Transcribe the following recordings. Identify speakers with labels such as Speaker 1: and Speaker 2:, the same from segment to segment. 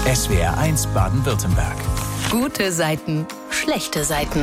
Speaker 1: SWR1 Baden-Württemberg.
Speaker 2: Gute Seiten, schlechte Seiten.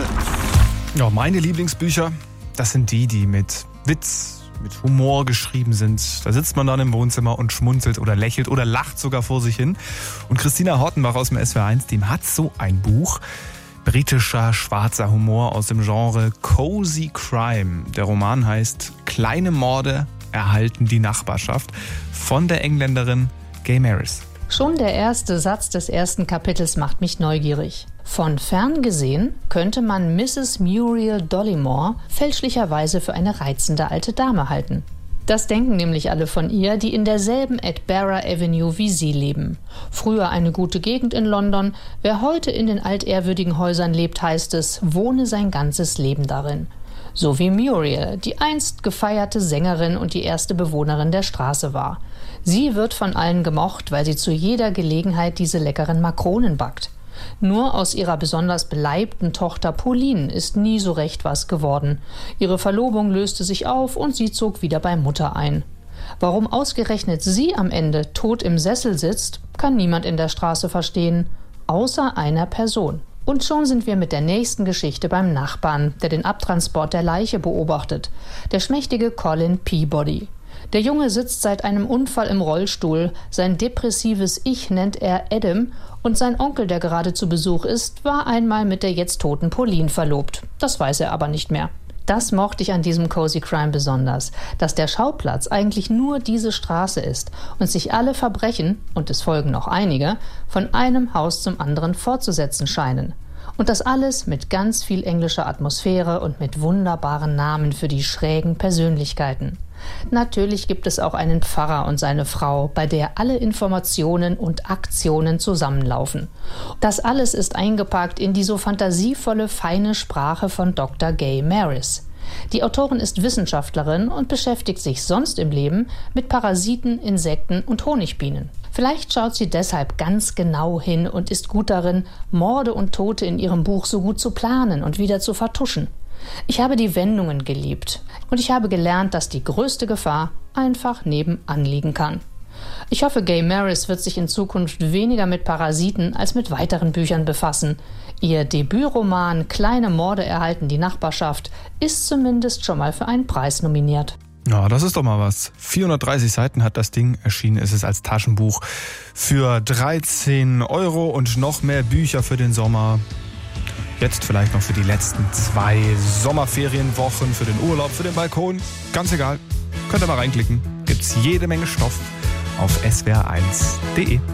Speaker 3: Ja, meine Lieblingsbücher, das sind die mit Witz, mit Humor geschrieben sind. Da sitzt man dann im Wohnzimmer und schmunzelt oder lächelt oder lacht sogar vor sich hin. Und Christina Hortenbach aus dem SWR1, die hat so ein Buch. Britischer, schwarzer Humor aus dem Genre Cozy Crime. Der Roman heißt Kleine Morde erhalten die Nachbarschaft von der Engländerin Gay Maris.
Speaker 4: Schon der erste Satz des ersten Kapitels macht mich neugierig. Von fern gesehen könnte man Mrs. Muriel Dollymore fälschlicherweise für eine reizende alte Dame halten. Das denken nämlich alle von ihr, die in derselben Edinburgh Avenue wie sie leben. Früher eine gute Gegend in London. Wer heute in den altehrwürdigen Häusern lebt, heißt es, wohne sein ganzes Leben darin. So wie Muriel, die einst gefeierte Sängerin und die erste Bewohnerin der Straße war. Sie wird von allen gemocht, weil sie zu jeder Gelegenheit diese leckeren Makronen backt. Nur aus ihrer besonders beleibten Tochter Pauline ist nie so recht was geworden. Ihre Verlobung löste sich auf und sie zog wieder bei Mutter ein. Warum ausgerechnet sie am Ende tot im Sessel sitzt, kann niemand in der Straße verstehen, außer einer Person. Und schon sind wir mit der nächsten Geschichte beim Nachbarn, der den Abtransport der Leiche beobachtet. Der schmächtige Colin Peabody. Der Junge sitzt seit einem Unfall im Rollstuhl, sein depressives Ich nennt er Adam und sein Onkel, der gerade zu Besuch ist, war einmal mit der jetzt toten Pauline verlobt. Das weiß er aber nicht mehr. Das mochte ich an diesem Cozy Crime besonders, dass der Schauplatz eigentlich nur diese Straße ist und sich alle Verbrechen, und es folgen noch einige, von einem Haus zum anderen fortzusetzen scheinen. Und das alles mit ganz viel englischer Atmosphäre und mit wunderbaren Namen für die schrägen Persönlichkeiten. Natürlich gibt es auch einen Pfarrer und seine Frau, bei der alle Informationen und Aktionen zusammenlaufen. Das alles ist eingepackt in die so fantasievolle, feine Sprache von Dr. Gay Maris. Die Autorin ist Wissenschaftlerin und beschäftigt sich sonst im Leben mit Parasiten, Insekten und Honigbienen. Vielleicht schaut sie deshalb ganz genau hin und ist gut darin, Morde und Tote in ihrem Buch so gut zu planen und wieder zu vertuschen. Ich habe die Wendungen geliebt und ich habe gelernt, dass die größte Gefahr einfach nebenan liegen kann. Ich hoffe, Gay Maris wird sich in Zukunft weniger mit Parasiten als mit weiteren Büchern befassen. Ihr Debütroman Kleine Morde erhalten die Nachbarschaft ist zumindest schon mal für einen Preis nominiert.
Speaker 3: Ja, das ist doch mal was. 430 Seiten hat das Ding, erschienen ist es als Taschenbuch für 13 € und noch mehr Bücher für den Sommer. Jetzt vielleicht noch für die letzten 2 Sommerferienwochen, für den Urlaub, für den Balkon. Ganz egal. Könnt ihr mal reinklicken. Gibt's jede Menge Stoff auf swr1.de.